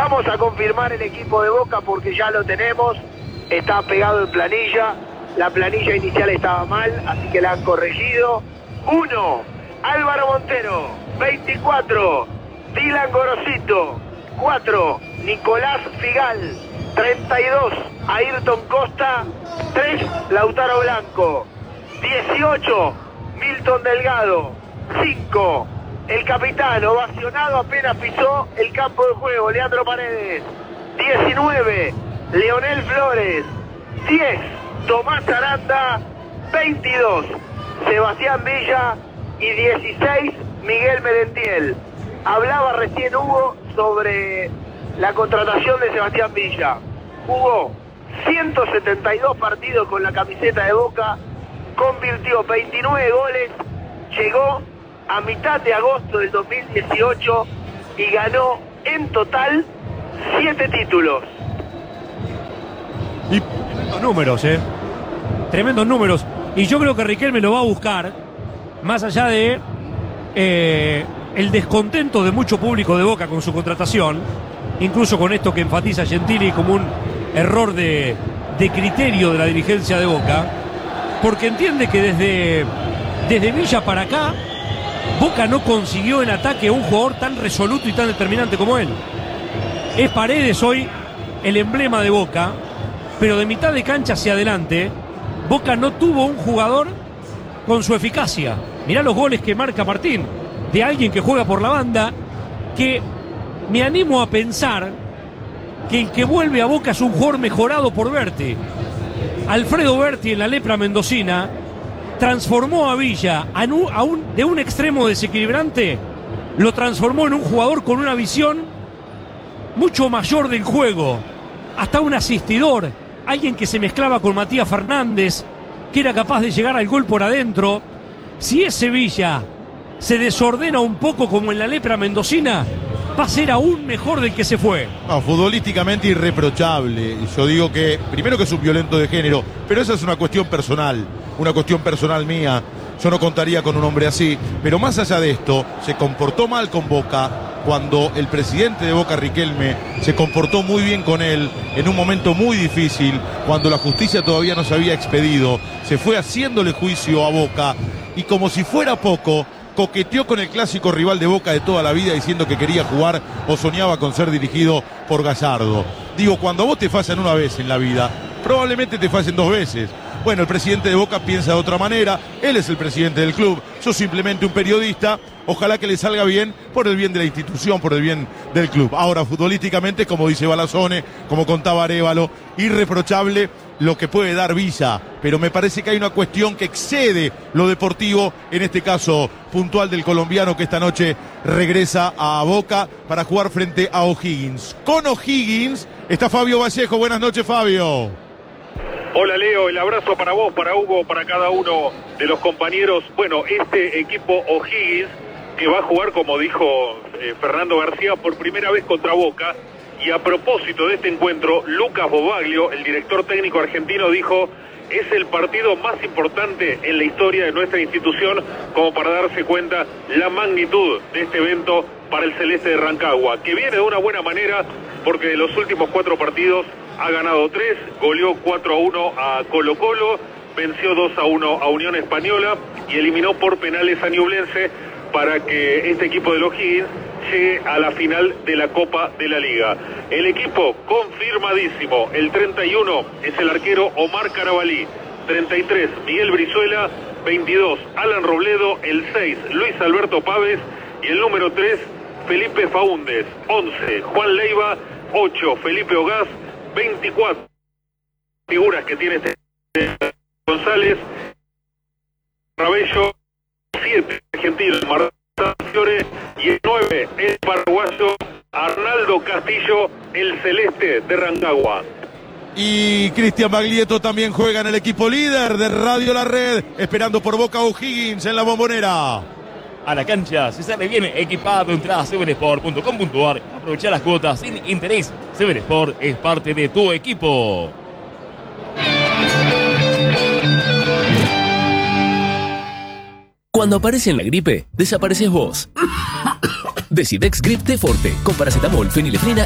Vamos a confirmar el equipo de Boca porque ya lo tenemos. Está pegado en planilla. La planilla inicial estaba mal, así que la han corregido. 1, Álvaro Montero. 24, Dylan Gorosito. 4, Nicolás Figal. 32, Ayrton Costa. 3, Lautaro Blanco. 18, Milton Delgado. 5, el capitán ovacionado apenas pisó el campo de juego, Leandro Paredes. 19, Leonel Flores. 10, Tomás Aranda. 22, Sebastián Villa. Y 16, Miguel Merentiel. Hablaba recién Hugo sobre la contratación de Sebastián Villa. Jugó 172 partidos con la camiseta de Boca, convirtió 29 goles, llegó a mitad de agosto del 2018 y ganó en total 7 títulos. Y tremendos números, tremendos números. Y yo creo que Riquelme lo va a buscar, más allá de el descontento de mucho público de Boca con su contratación, incluso con esto que enfatiza Gentili como un error de criterio de la dirigencia de Boca, porque entiende que desde Villa para acá Boca no consiguió en ataque un jugador tan resoluto y tan determinante como él. Es Paredes hoy el emblema de Boca, pero de mitad de cancha hacia adelante Boca no tuvo un jugador con su eficacia. Mirá los goles que marca Martín, de alguien que juega por la banda, que me animo a pensar que el que vuelve a Boca es un jugador mejorado por Berti. Alfredo Berti en la lepra mendocina transformó a Villa de un extremo desequilibrante, lo transformó en un jugador con una visión mucho mayor del juego, hasta un asistidor, alguien que se mezclaba con Matías Fernández, que era capaz de llegar al gol por adentro. Si ese Villa se desordena un poco como en la lepra mendocina, va a ser aún mejor del que se fue. No, futbolísticamente irreprochable. Yo digo que, primero que es un violento de género, pero esa es una cuestión personal mía. Yo no contaría con un hombre así, pero más allá de esto, se comportó mal con Boca cuando el presidente de Boca, Riquelme, se comportó muy bien con él en un momento muy difícil, cuando la justicia todavía no se había expedido, se fue haciéndole juicio a Boca y como si fuera poco, coqueteó con el clásico rival de Boca de toda la vida diciendo que quería jugar o soñaba con ser dirigido por Gallardo. Digo, cuando a vos te fallan una vez en la vida, probablemente te fallen 2 veces. Bueno, el presidente de Boca piensa de otra manera, él es el presidente del club, yo simplemente un periodista, ojalá que le salga bien por el bien de la institución, por el bien del club. Ahora, futbolísticamente, como dice Balazone, como contaba Arévalo, irreprochable lo que puede dar Villa, pero me parece que hay una cuestión que excede lo deportivo, en este caso puntual del colombiano que esta noche regresa a Boca para jugar frente a O'Higgins. Con O'Higgins está Fabio Vallejo, buenas noches Fabio. Hola Leo, el abrazo para vos, para Hugo, para cada uno de los compañeros. Bueno, este equipo O'Higgins que va a jugar, como dijo Fernando García, por primera vez contra Boca. Y a propósito de este encuentro, Lucas Bobaglio, el director técnico argentino, dijo: es el partido más importante en la historia de nuestra institución, como para darse cuenta la magnitud de este evento para el Celeste de Rancagua, que viene de una buena manera porque de los últimos 4 partidos ha ganado 3, goleó 4-1 a Colo Colo, venció 2-1 a Unión Española y eliminó por penales a Ñublense para que este equipo de los O'Higgins llegue a la final de la Copa de la Liga. El equipo confirmadísimo, el 31 es el arquero Omar Carabalí, 33 Miguel Brizuela, 22 Alan Robledo, el 6 Luis Alberto Páez y el número 3 Felipe Faúndez, 11 Juan Leiva, 8 Felipe Ogaz, 24 figuras que tiene este González, Rabello, 7 argentino Martín Fiore y el 9 el paraguayo Arnaldo Castillo, el celeste de Rancagua. Y Cristian Baglietto también juega en el equipo líder de Radio La Red, esperando por Boca O'Higgins en la Bombonera. A la cancha se sale bien equipado. Entrada a 7sport.com.ar. Aprovecha las cuotas sin interés. 7sport es parte de tu equipo. Cuando aparece en la gripe, desapareces vos. Decidex Grip T Forte con paracetamol, fenilefrina